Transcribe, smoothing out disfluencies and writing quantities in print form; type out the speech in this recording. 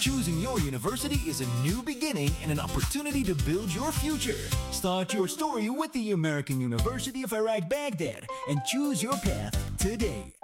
Choosing your university is a new beginning and an opportunity to build your future. Start your story with the American University of Iraq Baghdad and choose your path today.